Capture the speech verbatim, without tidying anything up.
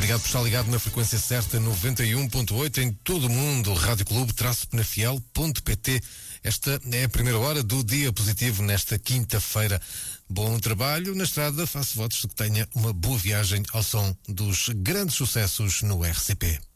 Obrigado por estar ligado na frequência certa noventa e um ponto oito em todo o mundo. Rádio Clube-Penafiel ponto pt. Esta é a primeira hora do Dia Positivo nesta quinta-feira. Bom trabalho na estrada. Faço votos de que tenha uma boa viagem ao som dos grandes sucessos no R C P.